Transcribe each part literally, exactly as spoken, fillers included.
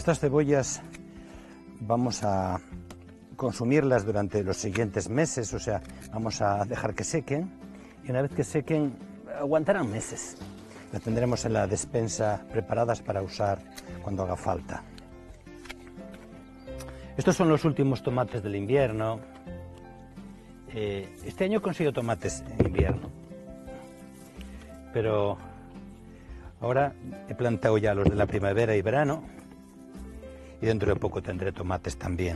Estas cebollas vamos a consumirlas durante los siguientes meses, o sea, vamos a dejar que sequen y una vez que sequen aguantarán meses. Las tendremos en la despensa preparadas para usar cuando haga falta. Estos son los últimos tomates del invierno. Eh, este año he conseguido tomates en invierno, pero ahora he plantado ya los de la primavera y verano y dentro de poco tendré tomates también.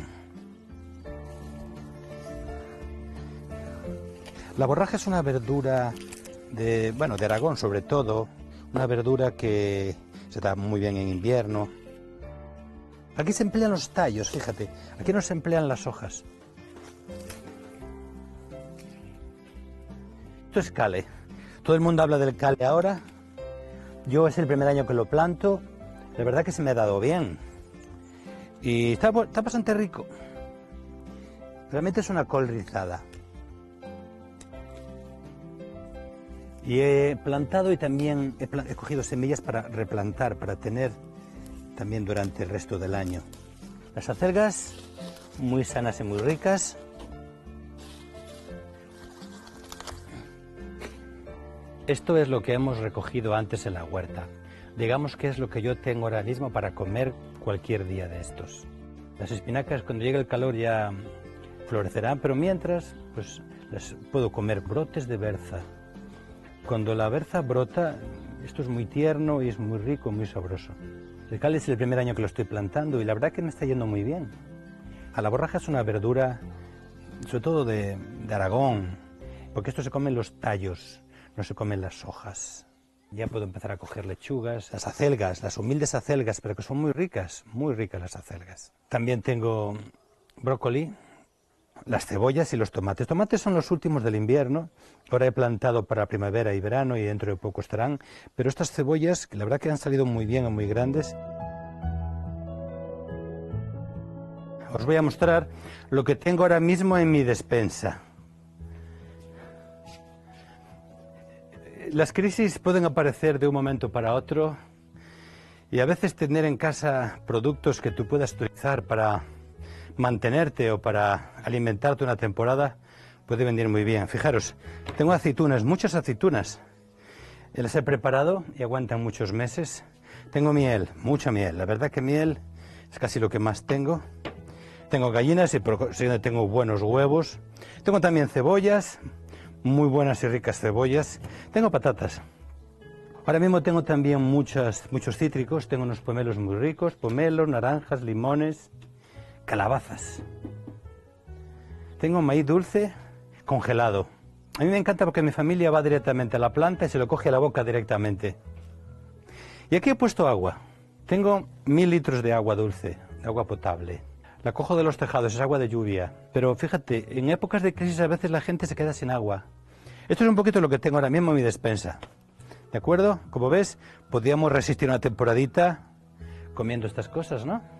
La borraja es una verdura de, bueno, de Aragón sobre todo, una verdura que se da muy bien en invierno. Aquí se emplean los tallos, fíjate, aquí no se emplean las hojas. Esto es cale. Todo el mundo habla del cale ahora. Yo es el primer año que lo planto. La verdad que se me ha dado bien. Y está, está bastante rico. Realmente es una col rizada. Y he plantado y también he, he cogido semillas para replantar, para tener también durante el resto del año. Las acelgas muy sanas y muy ricas. Esto es lo que hemos recogido antes en la huerta. Digamos que es lo que yo tengo ahora mismo para comer cualquier día de estos. Las espinacas cuando llegue el calor ya florecerán, pero mientras pues les puedo comer brotes de berza. Cuando la berza brota, esto es muy tierno y es muy rico, muy sabroso. El cale es el primer año que lo estoy plantando y la verdad que me está yendo muy bien. A la borraja es una verdura, sobre todo de, de Aragón, porque esto se comen los tallos, no se comen las hojas. Ya puedo empezar a coger lechugas, las acelgas, las humildes acelgas, pero que son muy ricas, muy ricas las acelgas. También tengo brócoli, las cebollas y los tomates. Tomates son los últimos del invierno. Ahora he plantado para primavera y verano y dentro de poco estarán. Pero estas cebollas, que la verdad que han salido muy bien y muy grandes. Os voy a mostrar lo que tengo ahora mismo en mi despensa. Las crisis pueden aparecer de un momento para otro y a veces tener en casa productos que tú puedas utilizar para mantenerte o para alimentarte una temporada puede venir muy bien. Fijaros, tengo aceitunas, muchas aceitunas. Las he preparado y aguantan muchos meses. Tengo miel, mucha miel. La verdad que miel es casi lo que más tengo. Tengo gallinas y tengo buenos huevos. Tengo también cebollas, muy buenas y ricas cebollas. Tengo patatas. Ahora mismo tengo también muchas, muchos cítricos. Tengo unos pomelos muy ricos, pomelos, naranjas, limones, calabazas. Tengo maíz dulce congelado. A mí me encanta porque mi familia va directamente a la planta y se lo coge a la boca directamente. Y aquí he puesto agua. Tengo mil litros de agua dulce, de agua potable. La cojo de los tejados, es agua de lluvia. Pero fíjate, en épocas de crisis a veces la gente se queda sin agua. Esto es un poquito lo que tengo ahora mismo en mi despensa. ¿De acuerdo? Como ves, podríamos resistir una temporadita comiendo estas cosas, ¿no?